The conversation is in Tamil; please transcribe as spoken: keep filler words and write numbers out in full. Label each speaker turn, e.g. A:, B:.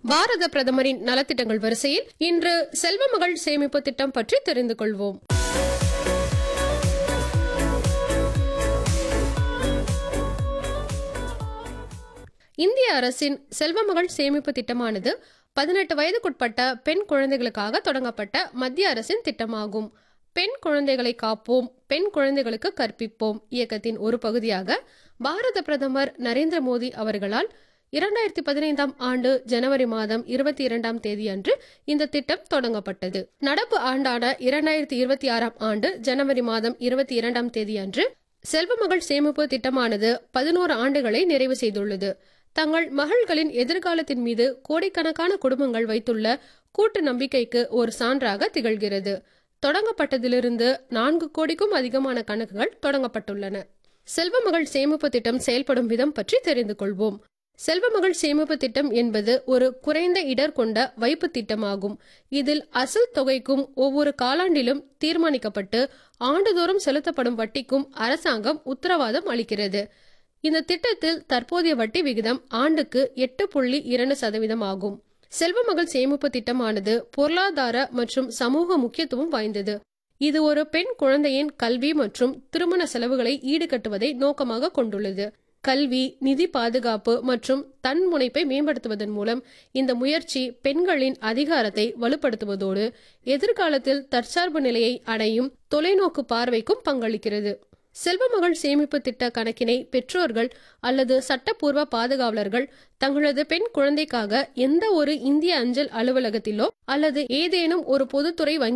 A: பாரத பிரதமரின் நலத்திட்டங்கள் வரிசையில் இன்று செல்வமகள் சேமிப்பு திட்டம் பற்றி தெரிந்து கொள்வோம். இந்திய அரசின் செல்வமகள் சேமிப்பு திட்டமானது பதினெட்டு வயதுக்குட்பட்ட பெண் குழந்தைகளுக்காக தொடங்கப்பட்ட மத்திய அரசின் திட்டமாகும். பெண் குழந்தைகளை காப்போம், பெண் குழந்தைகளுக்கு கற்பிப்போம் இயக்கத்தின் ஒரு பகுதியாக பாரத பிரதமர் நரேந்திர மோடி அவர்களால் இரண்டாயிரத்தி பதினைந்தாம் ஆண்டு ஜனவரி மாதம் இருபத்தி இரண்டாம் தேதி அன்று இந்த திட்டம் தொடங்கப்பட்டது. நடப்பு ஆண்டான இரண்டாயிரத்தி இருபத்தி ஆறாம் ஆண்டு ஜனவரி மாதம் இருபத்தி இரண்டாம் தேதி அன்று செல்வமகள் சேமிப்பு திட்டமானது பதினோரு ஆண்டுகளை நிறைவு செய்துள்ளது. தங்கள் மகள்களின் எதிர்காலத்தின் மீது கோடிக்கணக்கான குடும்பங்கள் வைத்துள்ள கூட்டு நம்பிக்கைக்கு ஒரு சான்றாக திகழ்கிறது. தொடங்கப்பட்டதிலிருந்து நான்கு கோடிக்கும் அதிகமான கணக்குகள் தொடங்கப்பட்டுள்ளன. செல்வமகள் சேமிப்பு திட்டம் செயல்படும் விதம் பற்றி தெரிந்து கொள்வோம். செல்வமகள் சேமிப்பு திட்டம் என்பது ஒரு குறைந்த இடர் கொண்ட வைப்பு திட்டமாகும். இதில் அசல் தொகைக்கும் ஒவ்வொரு காலாண்டிலும் தீர்மானிக்கப்பட்டு ஆண்டுதோறும் செலுத்தப்படும் வட்டிக்கும் அரசாங்கம் உத்தரவாதம் அளிக்கிறது. இந்த திட்டத்தில் தற்போதைய வட்டி விகிதம் ஆண்டுக்கு எட்டு புள்ளி இரண்டு சதவீதம் ஆகும். செல்வமகள் சேமிப்பு திட்டமானது பொருளாதார மற்றும் சமூக முக்கியத்துவம் வாய்ந்தது. இது ஒரு பெண் குழந்தையின் கல்வி மற்றும் திருமண செலவுகளை ஈடுகட்டுவதை நோக்கமாக கொண்டுள்ளது. கல்வி, நிதி பாதுகாப்பு மற்றும் தன்முனைப்பை மேம்படுத்துவதன் மூலம் இந்த முயற்சி பெண்களின் அதிகாரத்தை வலுப்படுத்துவதோடு எதிர்காலத்தில் தற்சார்பு நிலையை அடையும் தொலைநோக்கு பார்வைக்கும் பங்களிக்கிறது. செல்வமகள் சேமிப்பு திட்ட கணக்கினை பெற்றோர்கள் அல்லது சட்டப்பூர்வ பாதுகாவலர்கள் தங்களது பெண் குழந்தைக்காக எந்த ஒரு இந்திய அஞ்சல் அலுவலகத்திலோ அல்லது ஏதேனும் ஒரு பொதுத்துறை வங்கி